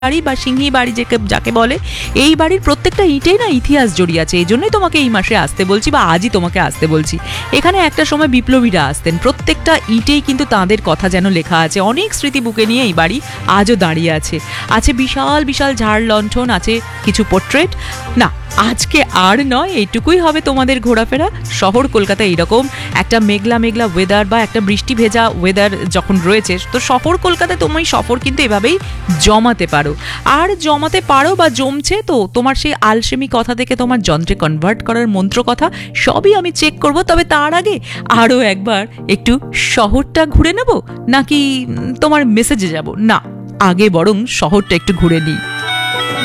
বাড়ি বা সিংহি বাড়ি যাকে বলে, এই বাড়ির প্রত্যেকটা ইটেই না ইতিহাস জড়িয়ে আছে। এই জন্যই তোমাকে এই মাসে আসতে বলছি বা আজই তোমাকে আসতে বলছি। এখানে একটা সময় বিপ্লবীরা আসতেন, প্রত্যেকটা ইটেই কিন্তু তাঁদের কথা যেন লেখা আছে। অনেক স্মৃতি বুকে নিয়ে এই বাড়ি আজও দাঁড়িয়ে আছে। আছে বিশাল বিশাল ঝাড় লণ্ঠন, আছে কিছু পোর্ট্রেট। না, আজকে আর নয়, এইটুকুই হবে তোমাদের ঘোরাফেরা। শহর কলকাতা এইরকম একটা মেঘলা মেঘলা ওয়েদার বা একটা বৃষ্টি ভেজা ওয়েদার যখন রয়েছে, তো শহর কলকাতায় তুমি সফর কিন্তু এভাবেই জমাতে পারো। আর জমাতে পারো বা জমছে, তো তোমার সেই আলসেমি কথা থেকে তোমার যন্ত্রে কনভার্ট করার মন্ত্র কথা সবই আমি চেক করব। তবে তার আগে আরও একবার একটু শহরটা ঘুরে নেব, নাকি তোমার মেসেজে যাব? না, আগে বরং শহরটা একটু ঘুরে নিই।